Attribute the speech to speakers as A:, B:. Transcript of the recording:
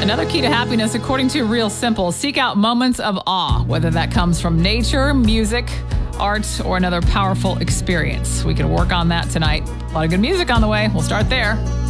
A: Another key to happiness, according to Real Simple, seek out moments of awe, whether that comes from nature, music, art, or another powerful experience. We can work on that tonight. A lot of good music on the way. We'll start there.